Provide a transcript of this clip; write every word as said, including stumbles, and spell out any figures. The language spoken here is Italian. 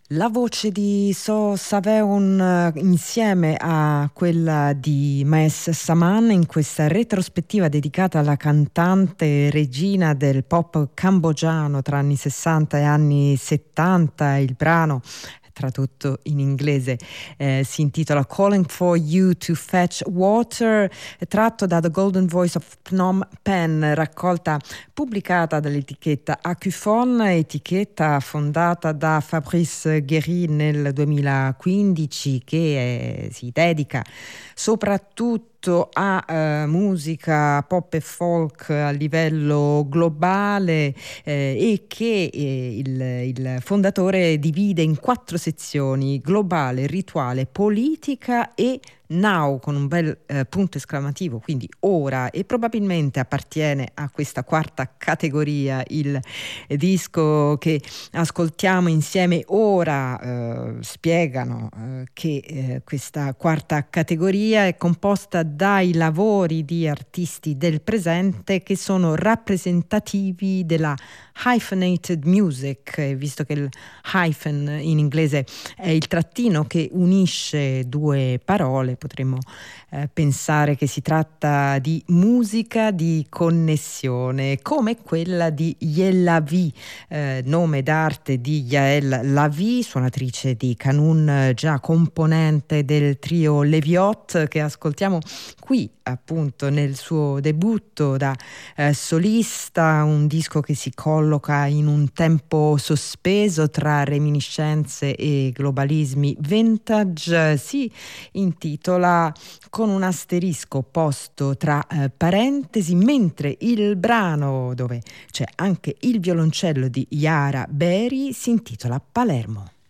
La voce di So Saveon eh, insieme a quella di Maes Saman in questa retrospettiva dedicata alla cantante regina del pop cambogiano tra anni sessanta e anni settanta. Il brano, tradotto in inglese, eh, si intitola Calling for You to Fetch Water, tratto da The Golden Voice of Phnom Penh, raccolta pubblicata dall'etichetta Acufon, etichetta fondata da Fabrice Guéry nel duemilaquindici, che eh, si dedica soprattutto a eh, musica pop e folk a livello globale, eh, e che eh, il, il fondatore divide in quattro sezioni: globale, rituale, politica e now, con un bel eh, punto esclamativo, quindi ora, e probabilmente appartiene a questa quarta categoria il disco che ascoltiamo insieme ora. Eh, spiegano eh, che eh, questa quarta categoria è composta dai lavori di artisti del presente che sono rappresentativi della hyphenated music, eh, visto che il hyphen in inglese è il trattino che unisce due parole. Potremmo eh, pensare che si tratta di musica di connessione, come quella di Yellavi, eh, nome d'arte di Yael Lavi, suonatrice di Kanun, già componente del trio Leviot, che ascoltiamo qui appunto nel suo debutto da eh, solista, un disco che si colloca in un tempo sospeso tra reminiscenze e globalismi vintage. Si intitola con un asterisco posto tra eh, parentesi, mentre il brano, dove c'è anche il violoncello di Yara Beri, si intitola Palermo.